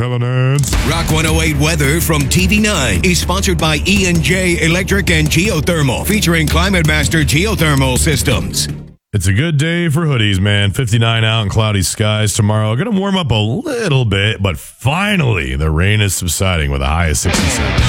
Hellenans? Rock 108 weather from TV9 is sponsored by E&J Electric and Geothermal, featuring Climate Master Geothermal Systems. It's a good day for hoodies, man. 59 out and cloudy skies tomorrow. Going to warm up a little bit, but finally the rain is subsiding with a high of 67.